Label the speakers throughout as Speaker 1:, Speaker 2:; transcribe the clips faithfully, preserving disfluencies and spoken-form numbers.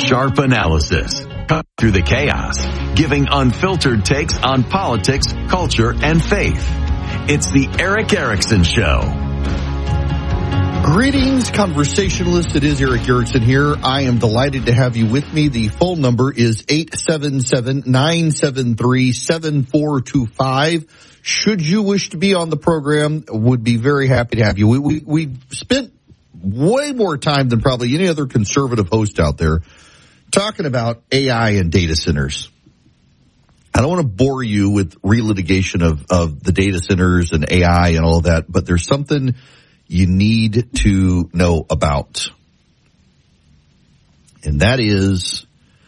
Speaker 1: Sharp analysis. Cut through the chaos. Giving unfiltered takes on politics, culture, and faith. It's the Erick Erickson Show.
Speaker 2: Greetings, conversationalists. It is Erick Erickson here. I am delighted to have you with me. The phone number is eight seven seven, nine seven three, seven four two five. Should you wish to be on the program, would be very happy to have you. We, we, we spent way more time than probably any other conservative host out there talking about A I and data centers. I don't want to bore you with relitigation of, of the data centers and A I and all of that, but there's something you need to know about. And that is,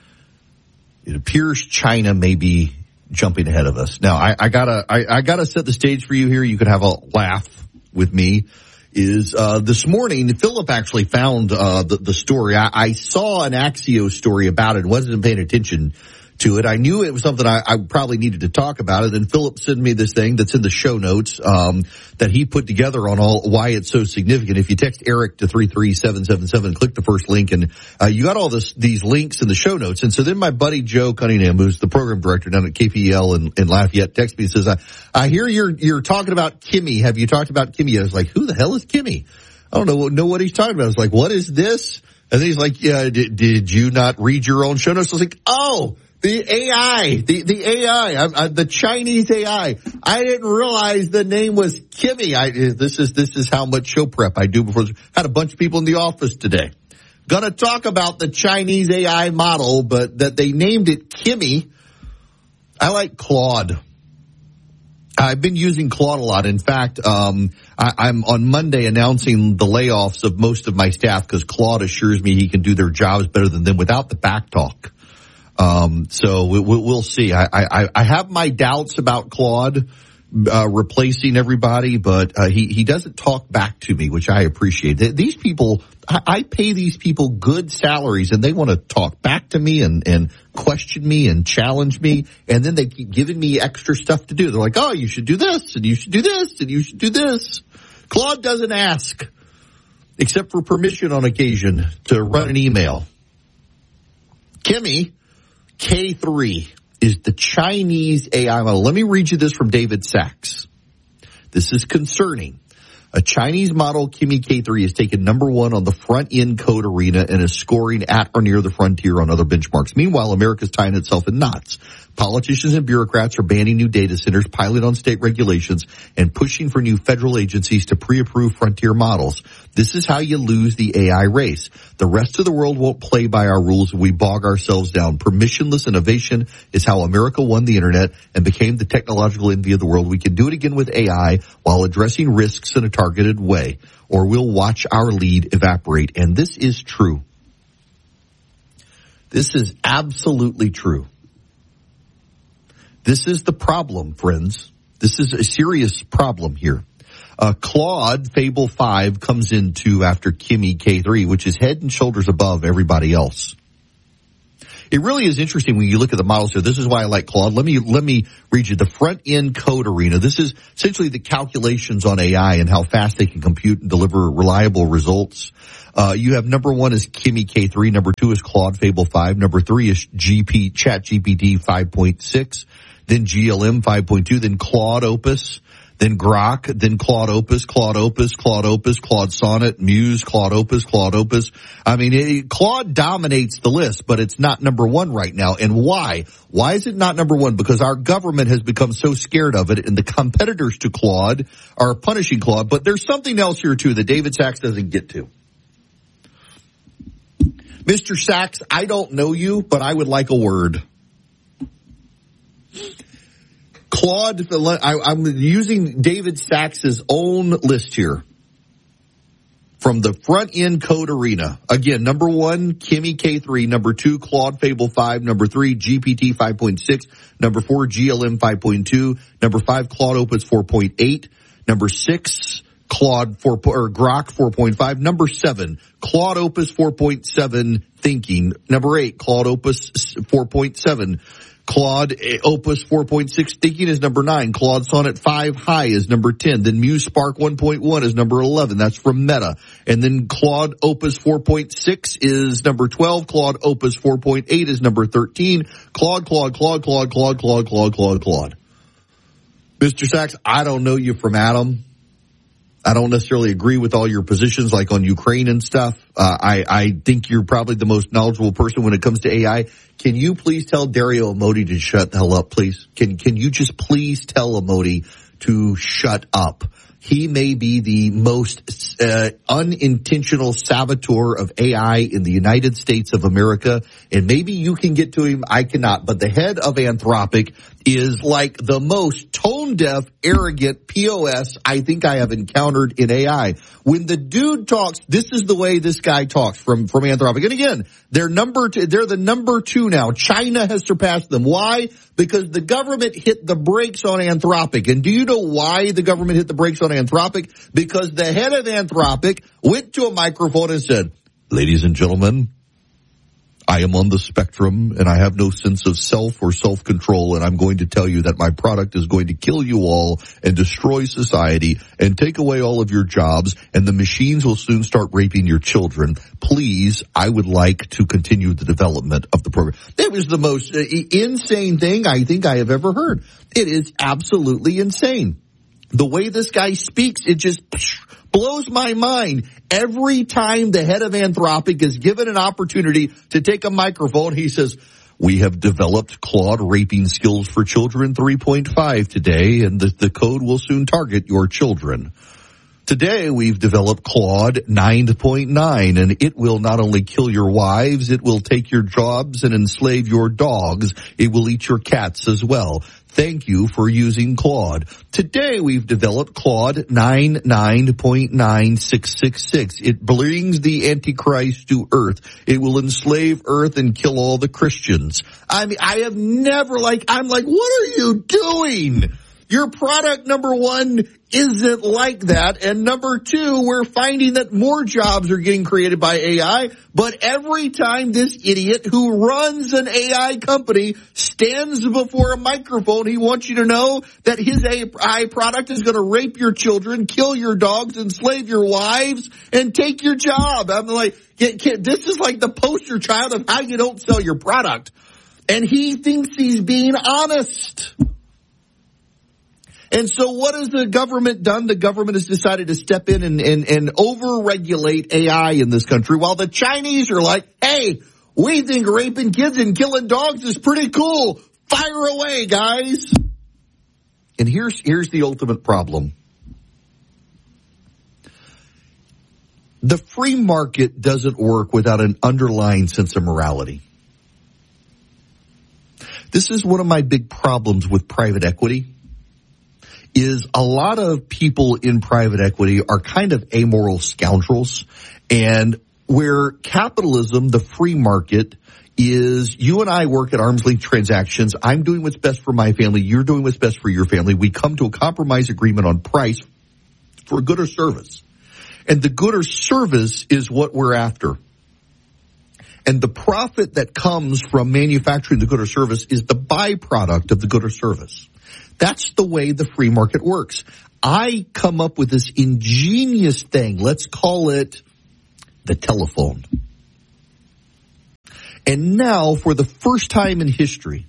Speaker 2: it appears China may be jumping ahead of us. Now, I, I gotta, I, I gotta set the stage for you here. You can have a laugh with me. Is, uh, this morning, Philip actually found, uh, the, the story. I, I saw an Axios story about it, wasn't paying attention to it. I knew it was something I, I probably needed to talk about it. And Philip sent me this thing that's in the show notes, um, that he put together on all, why it's so significant. If you text Eric to three three seven seven seven, click the first link, and, uh, you got all this, these links in the show notes. And so then my buddy Joe Cunningham, who's the program director down at K P E L in, in Lafayette, texts me and says, I, I hear you're, you're talking about Kimmy. Have you talked about Kimmy? I was like, who the hell is Kimmy? I don't know, know what he's talking about. I was like, what is this? And then he's like, yeah, did, did you not read your own show notes? I was like, oh, the A I, the, the A I, I, I, the Chinese A I. I didn't realize the name was Kimmy. I, this is, this is how much show prep I do before. Had a bunch of people in the office today. Gonna talk about the Chinese A I model, but that they named it Kimmy. I like Claude. I've been using Claude a lot. In fact, um, I, I'm on Monday announcing the layoffs of most of my staff because Claude assures me he can do their jobs better than them without the back talk. Um, so we, we'll see. I, I, I have my doubts about Claude, uh, replacing everybody, but, uh, he, he doesn't talk back to me, which I appreciate. These people, I, I pay these people good salaries and they want to talk back to me and, and question me and challenge me. And then they keep giving me extra stuff to do. They're like, oh, you should do this and you should do this and you should do this. Claude doesn't ask except for permission on occasion to run an email. Kimmy, K three is the Chinese A I model. Let me read you this from David Sachs. This is concerning. A Chinese model, Kimmy K three, has taken number one on the front-end code arena and is scoring at or near the frontier on other benchmarks. Meanwhile, America's tying itself in knots. Politicians and bureaucrats are banning new data centers, piling on state regulations, and pushing for new federal agencies to pre-approve frontier models. This is how you lose the A I race. The rest of the world won't play by our rules and we bog ourselves down. Permissionless innovation is how America won the internet and became the technological envy of the world. We can do it again with A I while addressing risks in a targeted way, or we'll watch our lead evaporate. And this is true. This is absolutely true. This is the problem, friends. This is a serious problem here. Uh, Claude Fable five comes into after Kimmy K three, which is head and shoulders above everybody else. It really is interesting when you look at the models here. This is why I like Claude. Let me, let me read you the front end code arena. This is essentially the calculations on A I and how fast they can compute and deliver reliable results. Uh, you have number one is Kimmy K three. Number two is Claude Fable five. Number three is G P, ChatGPT five point six. Then G L M five point two. Then Claude Opus. Then Grok, then Claude Opus, Claude Opus, Claude Opus, Claude Sonnet, Muse, Claude Opus, Claude Opus. I mean, it, Claude dominates the list, but it's not number one right now. And why? Why is it not number one? Because our government has become so scared of it, and the competitors to Claude are punishing Claude. But there's something else here, too, that David Sachs doesn't get to. Mister Sachs, I don't know you, but I would like a word. Claude, I, I'm using David Sachs's own list here from the front end code arena. Again, number one, Kimmy K three. Number two, Claude Fable five. Number three, G P T five point six. Number four, G L M five point two. Number five, Claude Opus four point eight. Number six, Claude four, or Grok four point five. Number seven, Claude Opus four point seven thinking. Number eight, Claude Opus four point seven. Claude Opus four point six thinking is number nine. Claude Sonnet five High is number ten. Then Muse Spark one point one is number eleven. That's from Meta. And then Claude Opus four point six is number twelve. Claude Opus four point eight is number thirteen. Claude, Claude, Claude, Claude, Claude, Claude, Claude, Claude, Claude. Mister Sachs, I don't know you from Adam. I don't necessarily agree with all your positions, like on Ukraine and stuff. Uh, I, I think you're probably the most knowledgeable person when it comes to A I. Can you please tell Dario Amodei to shut the hell up, please? Can, can you just please tell Amodei to shut up? He may be the most uh, unintentional saboteur of A I in the United States of America, and maybe you can get to him. I cannot. But the head of Anthropic is like the most tone-deaf, arrogant P O S I think I have encountered in A I. When the dude talks, this is the way this guy talks from, from Anthropic. And again, they're number two, they're the number two now. China has surpassed them. Why? Because the government hit the brakes on Anthropic. And do you know why the government hit the brakes on Anthropic? Because the head of Anthropic went to a microphone and said, ladies and gentlemen, I am on the spectrum and I have no sense of self or self-control, and I'm going to tell you that my product is going to kill you all and destroy society and take away all of your jobs, and the machines will soon start raping your children. Please, I would like to continue the development of the program. That was the most uh, insane thing I think I have ever heard. It is absolutely insane. The way this guy speaks, it just blows my mind. Every time the head of Anthropic is given an opportunity to take a microphone, he says, we have developed Claude raping skills for children three point five today, and the, the code will soon target your children. Today, we've developed Claude nine point nine, and it will not only kill your wives, it will take your jobs and enslave your dogs. It will eat your cats as well. Thank you for using Claude. Today, we've developed Claude ninety-nine point nine six six six. It brings the Antichrist to Earth. It will enslave Earth and kill all the Christians. I mean, I have never, like, I'm like, what are you doing? Your product, number one, isn't like that. And number two, we're finding that more jobs are getting created by A I. But every time this idiot who runs an A I company stands before a microphone, he wants you to know that his A I product is going to rape your children, kill your dogs, enslave your wives, and take your job. I'm like, this is like the poster child of how you don't sell your product. And he thinks he's being honest. And so what has the government done? The government has decided to step in and, and, and over-regulate A I in this country, while the Chinese are like, hey, we think raping kids and killing dogs is pretty cool. Fire away, guys. And here's, here's the ultimate problem. The free market doesn't work without an underlying sense of morality. This is one of my big problems with private equity. Is a lot of people in private equity are kind of amoral scoundrels, and where capitalism, the free market, is you and I work at arm's length transactions. I'm doing what's best for my family. You're doing what's best for your family. We come to a compromise agreement on price for a good or service. And the good or service is what we're after. And the profit that comes from manufacturing the good or service is the byproduct of the good or service. That's the way the free market works. I come up with this ingenious thing. Let's call it the telephone. And now, for the first time in history,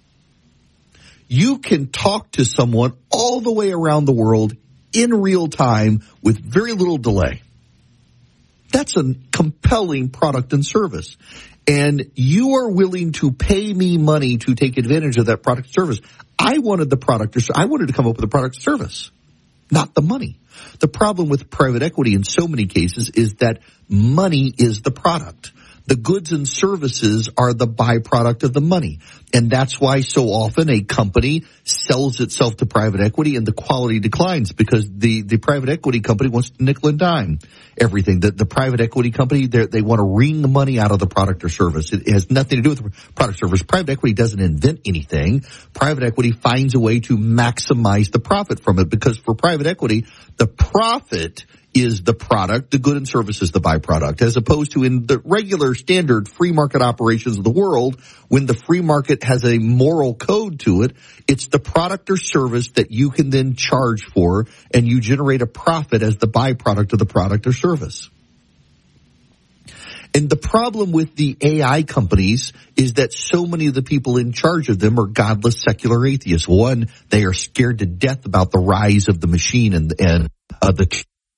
Speaker 2: you can talk to someone all the way around the world in real time with very little delay. That's a compelling product and service. And you are willing to pay me money to take advantage of that product and service. I wanted the product or I wanted to come up with a product or service, not the money. The problem with private equity in so many cases is that money is the product. The goods and services are the byproduct of the money. And that's why so often a company sells itself to private equity and the quality declines, because the, the private equity company wants to nickel and dime everything. The, the private equity company, they want to wring the money out of the product or service. It has nothing to do with the product or service. Private equity doesn't invent anything. Private equity finds a way to maximize the profit from it, because for private equity, the profit is the product, the good and service is the byproduct, as opposed to in the regular standard free market operations of the world, when the free market has a moral code to it, it's the product or service that you can then charge for, and you generate a profit as the byproduct of the product or service. And the problem with the A I companies is that so many of the people in charge of them are godless secular atheists. One, they are scared to death about the rise of the machine and, and uh, the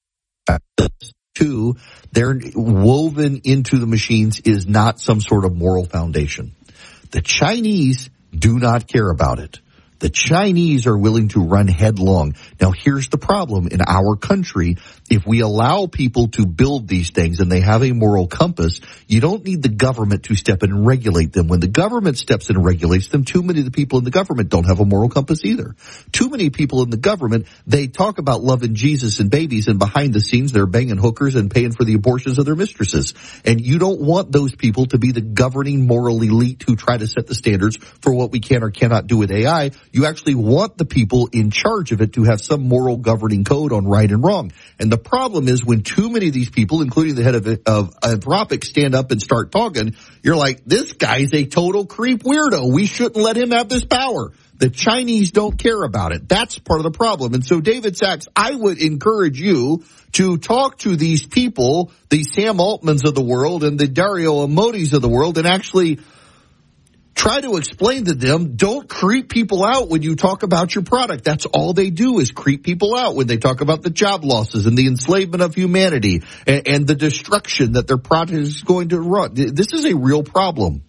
Speaker 2: two, they're woven into the machines is not some sort of moral foundation. The Chinese do not care about it. The Chinese are willing to run headlong. Now, here's the problem in our country. If we allow people to build these things and they have a moral compass, you don't need the government to step in and regulate them. When the government steps in and regulates them, too many of the people in the government don't have a moral compass either. Too many people in the government, they talk about loving Jesus and babies, and behind the scenes they're banging hookers and paying for the abortions of their mistresses. And you don't want those people to be the governing moral elite who try to set the standards for what we can or cannot do with A I. You actually want the people in charge of it to have some moral governing code on right and wrong. And the problem is when too many of these people, including the head of, of Anthropic, stand up and start talking, you're like, this guy's a total creep weirdo. We shouldn't let him have this power. The Chinese don't care about it. That's part of the problem. And so, David Sachs, I would encourage you to talk to these people, the Sam Altmans of the world and the Dario Amodis of the world, and actually try to explain to them, don't creep people out when you talk about your product. That's all they do is creep people out when they talk about the job losses and the enslavement of humanity and, and the destruction that their product is going to run. This is a real problem.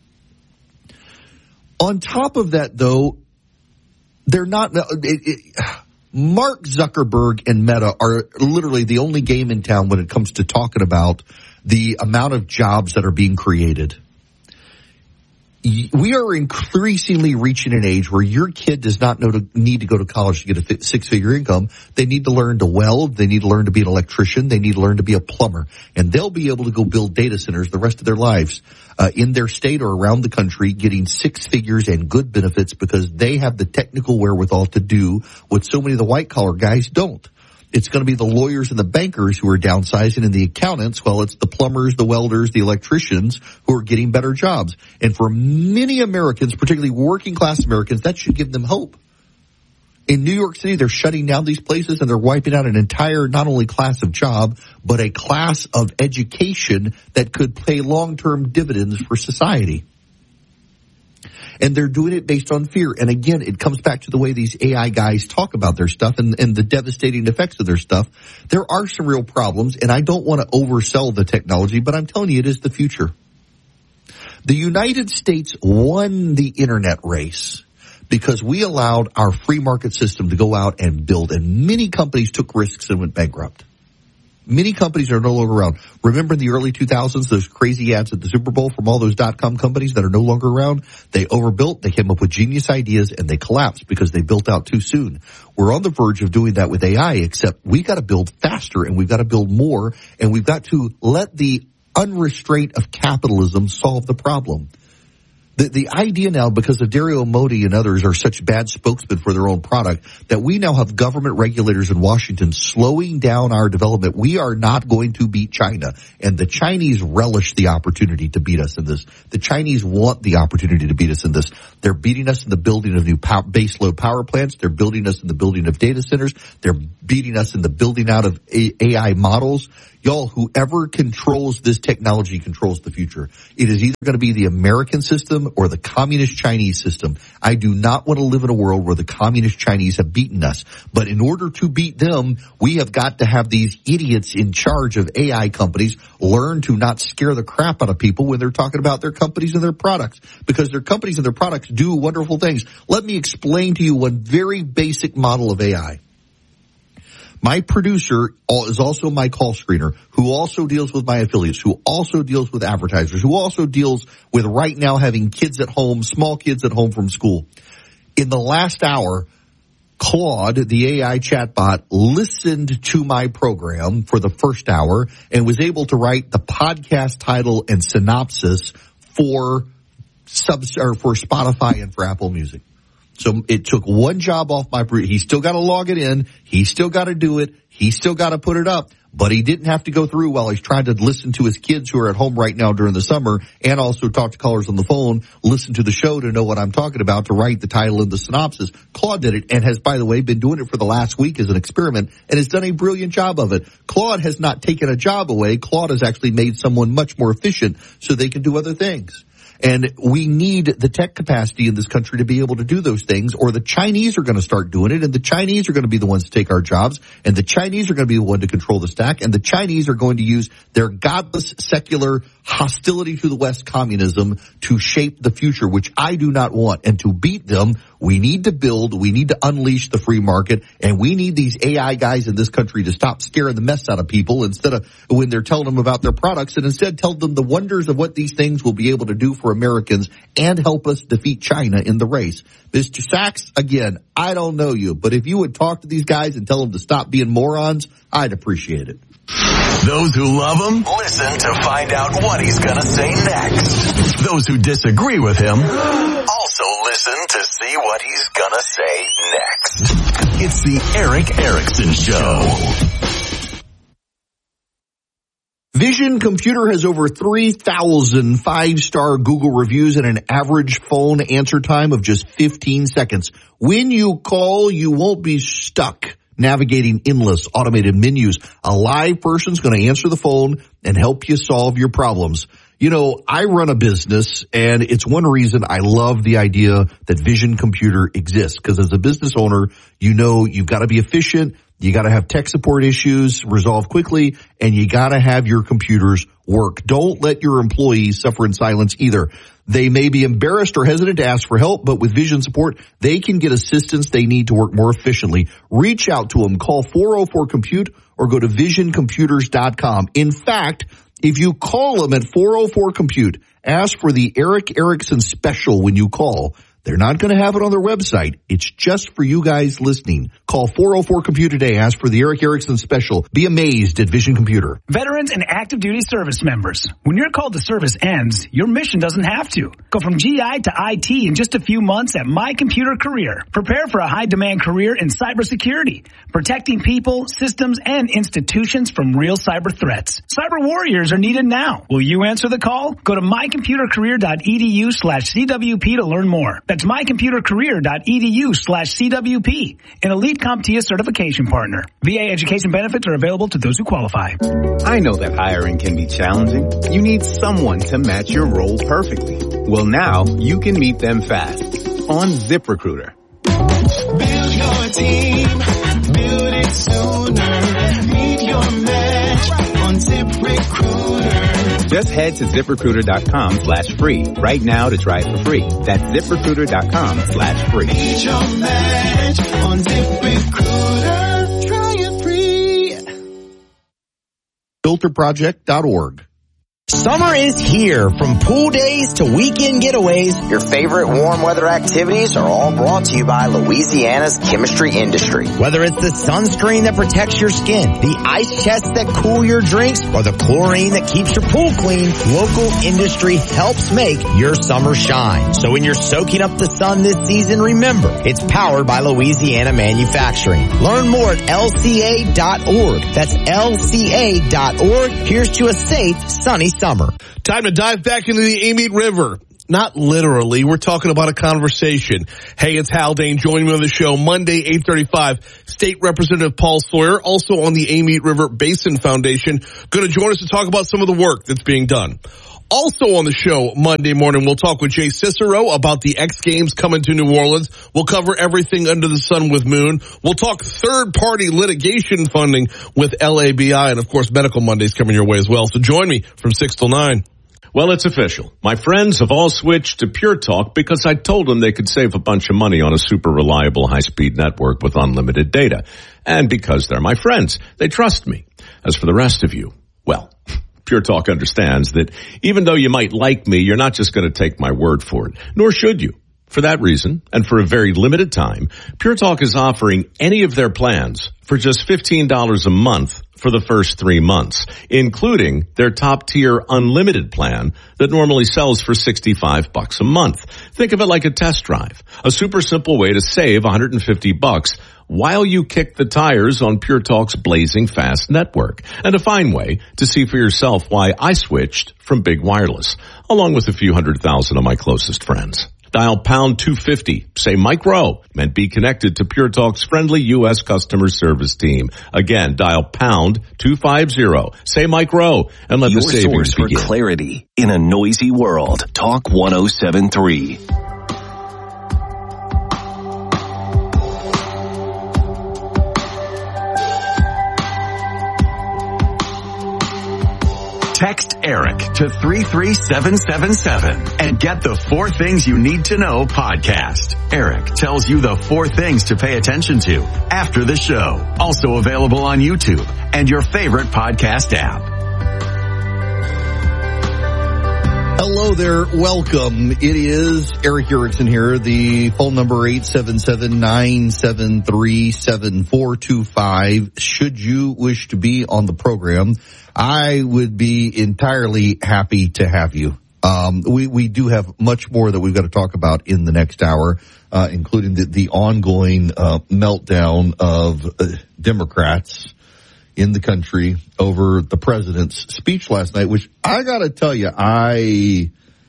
Speaker 2: On top of that, though, they're not... It, it, Mark Zuckerberg and Meta are literally the only game in town when it comes to talking about the amount of jobs that are being created. We are increasingly reaching an age where your kid does not know to, need to go to college to get a six-figure income. They need to learn to weld. They need to learn to be an electrician. They need to learn to be a plumber. And they'll be able to go build data centers the rest of their lives uh, in their state or around the country, getting six figures and good benefits because they have the technical wherewithal to do what so many of the white-collar guys don't. It's going to be the lawyers and the bankers who are downsizing and the accountants, while it's the plumbers, the welders, the electricians who are getting better jobs. And for many Americans, particularly working class Americans, that should give them hope. In New York City, they're shutting down these places and they're wiping out an entire not only class of job, but a class of education that could pay long-term dividends for society. And they're doing it based on fear. And again, it comes back to the way these A I guys talk about their stuff and, and the devastating effects of their stuff. There are some real problems, and I don't want to oversell the technology, but I'm telling you, it is the future. The United States won the internet race because we allowed our free market system to go out and build, and many companies took risks and went bankrupt. Many companies are no longer around. Remember in the early two thousands, those crazy ads at the Super Bowl from all those dot-com companies that are no longer around? They overbuilt, they came up with genius ideas, and they collapsed because they built out too soon. We're on the verge of doing that with A I, except we got to build faster, and we've got to build more, and we've got to let the unrestraint of capitalism solve the problem. The, the idea now, because of Dario Amodei and others are such bad spokesmen for their own product, that we now have government regulators in Washington slowing down our development. We are not going to beat China. And the Chinese relish the opportunity to beat us in this. The Chinese want the opportunity to beat us in this. They're beating us in the building of new power, baseload power plants. They're building us in the building of data centers. They're beating us in the building out of A I models. Y'all, whoever controls this technology controls the future. It is either going to be the American system or the communist Chinese system. I do not want to live in a world where the communist Chinese have beaten us. But in order to beat them, we have got to have these idiots in charge of A I companies learn to not scare the crap out of people when they're talking about their companies and their products. Because their companies and their products do wonderful things. Let me explain to you one very basic model of A I. My producer is also my call screener, who also deals with my affiliates, who also deals with advertisers, who also deals with right now having kids at home, small kids at home from school. In the last hour, Claude, the A I chatbot, listened to my program for the first hour and was able to write the podcast title and synopsis for subs or for Spotify and for Apple Music. So it took one job off my, he's still got to log it in. He's still got to do it. He's still got to put it up. But he didn't have to go through while he's trying to listen to his kids who are at home right now during the summer and also talk to callers on the phone, listen to the show to know what I'm talking about, to write the title and the synopsis. Claude did it and has, by the way, been doing it for the last week as an experiment and has done a brilliant job of it. Claude has not taken a job away. Claude has actually made someone much more efficient so they can do other things. And we need the tech capacity in this country to be able to do those things, or the Chinese are going to start doing it, and the Chinese are going to be the ones to take our jobs, and the Chinese are going to be the one to control the stack, and the Chinese are going to use their godless, secular hostility to the West communism to shape the future, which I do not want. And to beat them, we need to build, we need to unleash the free market, and we need these A I guys in this country to stop scaring the mess out of people instead of when they're telling them about their products, and instead tell them the wonders of what these things will be able to do for Americans and help us defeat China in the race. Mister Sachs, again, I don't know you, but if you would talk to these guys and tell them to stop being morons, I'd appreciate it.
Speaker 1: Those who love him, listen to find out what he's going to say next. Those who disagree with him, also listen to see what he's going to say next. It's the Erick Erickson Show.
Speaker 2: Vision Computer has over three thousand five-star Google reviews and an average phone answer time of just fifteen seconds. When you call, you won't be stuck navigating endless automated menus. A live person's going to answer the phone and help you solve your problems. You know, I run a business, and it's one reason I love the idea that Vision Computer exists, because as a business owner, you know you've got to be efficient, you got to have tech support issues resolved quickly, and you got to have your computers work. Don't let your employees suffer in silence either. They may be embarrassed or hesitant to ask for help, but with Vision support, they can get assistance they need to work more efficiently. Reach out to them. Call four oh four compute or go to vision computers dot com. In fact, if you call them at four oh four compute, ask for the Erick Erickson special when you call. They're not going to have it on their website. It's just for you guys listening. Call four oh four compute today. Ask for the Erick Erickson special. Be amazed at Vision Computer.
Speaker 3: Veterans and active duty service members. When your call to service ends, your mission doesn't have to. Go from G I to I T in just a few months at My Computer Career. Prepare for a high-demand career in cybersecurity, protecting people, systems, and institutions from real cyber threats. Cyber warriors are needed now. Will you answer the call? Go to my computer career dot e d u slash c w p to learn more. That's my computer career dot e d u slash c w p, an elite CompTIA certification partner. V A education benefits are available to those who qualify.
Speaker 4: I know that hiring can be challenging. You need someone to match your role perfectly. Well, now you can meet them fast on ZipRecruiter.
Speaker 5: Build your team, build it sooner. Meet your match on ZipRecruiter.
Speaker 4: Just head to ZipRecruiter.com slash free right now to try it for free. That's ZipRecruiter.com slash free.
Speaker 5: Meet your match on ZipRecruiter. Try it free.
Speaker 2: filter project dot org.
Speaker 6: Summer is here. From pool days to weekend getaways, your favorite warm weather activities are all brought to you by Louisiana's chemistry industry. Whether it's the sunscreen that protects your skin, the ice chests that cool your drinks, or the chlorine that keeps your pool clean, local industry helps make your summer shine. So when you're soaking up the sun this season, remember, it's powered by Louisiana Manufacturing. Learn more at L C A dot org. That's L C A dot org. Here's to a safe, sunny summer.
Speaker 7: Time to dive back into the Amite River. Not literally. We're talking about a conversation. Hey, it's Haldane. Joining me on the show Monday, eight thirty-five. State Representative Paul Sawyer, also on the Amite River Basin Foundation, going to join us to talk about some of the work that's being done. Also on the show Monday morning, we'll talk with Jay Cicero about the X Games coming to New Orleans. We'll cover everything under the sun with Moon. We'll talk third-party litigation funding with L A B I. And, of course, Medical Monday's coming your way as well. So join me from six till nine.
Speaker 8: Well, it's official. My friends have all switched to Pure Talk because I told them they could save a bunch of money on a super reliable high-speed network with unlimited data. And because they're my friends, they trust me. As for the rest of you, well, Pure Talk understands that even though you might like me, you're not just going to take my word for it, nor should you. For that reason, and for a very limited time, Pure Talk is offering any of their plans for just fifteen dollars a month for the first three months, including their top-tier unlimited plan that normally sells for sixty-five bucks a month. Think of it like a test drive, a super simple way to save one hundred fifty bucks while you kick the tires on Pure Talk's blazing fast network, and a fine way to see for yourself why I switched from Big Wireless, along with a few hundred thousand of my closest friends. Dial pound two fifty, say Mike Rowe, and be connected to Pure Talk's friendly U S customer service team. Again, dial pound two fifty, say Mike Rowe, and let
Speaker 1: Your
Speaker 8: the savings
Speaker 1: source for
Speaker 8: begin.
Speaker 1: clarity in a noisy world. Talk one oh seven point three. Text Eric to three three seven seven seven and get the Four Things You Need to Know podcast. Eric tells you the four things to pay attention to after the show. Also available on YouTube and your favorite podcast app.
Speaker 2: Hello there. Welcome. It is Eric Erickson here. The phone number eight seven seven, nine seven three, seven four two five. Should you wish to be on the program, I would be entirely happy to have you. Um, we, we do have much more that we've got to talk about in the next hour, uh, including the, the ongoing, uh, meltdown of uh, Democrats in the country over the president's speech last night, which I gotta tell you, I,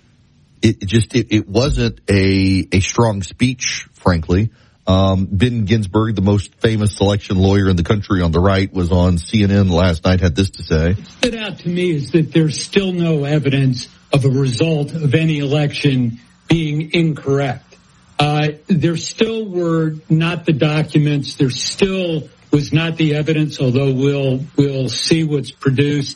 Speaker 2: it just, it, it wasn't a, a strong speech, frankly. Um, Ben Ginsburg, the most famous election lawyer in the country on the right, was on C N N last night, had this to say.
Speaker 9: What stood out to me is that there's still no evidence of a result of any election being incorrect. Uh, there still were not the documents. There still was not the evidence, although we'll, we'll see what's produced.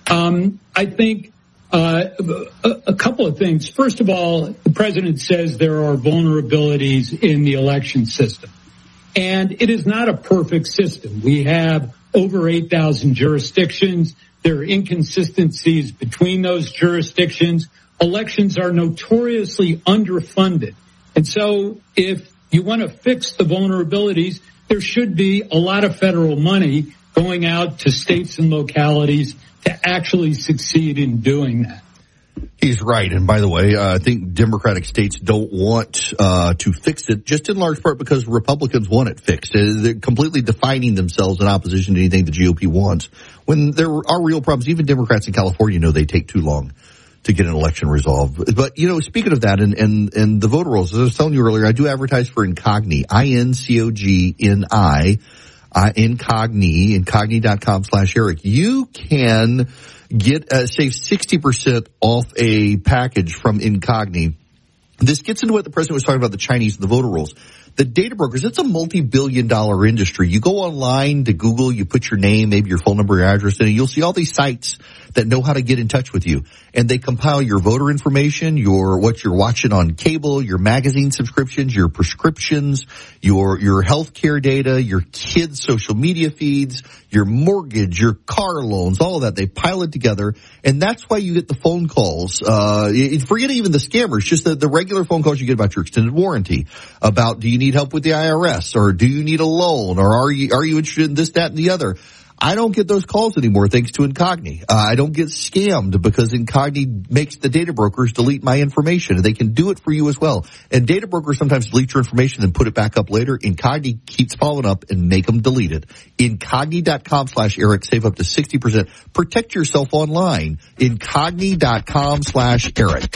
Speaker 9: Um, I think, uh, a, a couple of things. First of all, the president says there are vulnerabilities in the election system. And it is not a perfect system. We have over eight thousand jurisdictions. There are inconsistencies between those jurisdictions. Elections are notoriously underfunded. And so if you want to fix the vulnerabilities, there should be a lot of federal money going out to states and localities to actually succeed in doing that.
Speaker 2: He's right. And by the way, uh, I think Democratic states don't want uh, to fix it, just in large part because Republicans want it fixed. They're completely defining themselves in opposition to anything the G O P wants. When there are real problems, even Democrats in California know they take too long to get an election resolved. But, you know, speaking of that and, and, and the voter rolls, as I was telling you earlier, I do advertise for Incogni, I N C O G N I, uh, Incogni, incogni.com slash Eric. You can get, uh, save sixty percent off a package from Incogni. This gets into what the president was talking about, the Chinese and the voter rolls. The data brokers, it's a multi-billion dollar industry. You go online to Google, you put your name, maybe your phone number, your address in, and you'll see all these sites that know how to get in touch with you. And they compile your voter information, your, what you're watching on cable, your magazine subscriptions, your prescriptions, your, your healthcare data, your kids' social media feeds, your mortgage, your car loans, all of that. They pile it together. And that's why you get the phone calls. Uh, forget even the scammers, just the, the regular phone calls you get about your extended warranty, about do you need help with the I R S, or do you need a loan, or are you, are you interested in this, that, and the other? I don't get those calls anymore thanks to Incogni. Uh, I don't get scammed because Incogni makes the data brokers delete my information, and they can do it for you as well. And data brokers sometimes delete your information and put it back up later. Incogni keeps following up and make them delete it. Incogni.com slash Eric. Save up to sixty percent. Protect yourself online. Incogni.com slash Eric.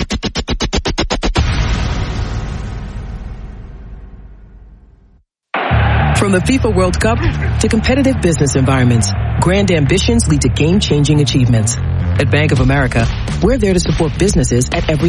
Speaker 10: From the FIFA World Cup to competitive business environments, grand ambitions lead to game-changing achievements. At Bank of America, we're there to support businesses at every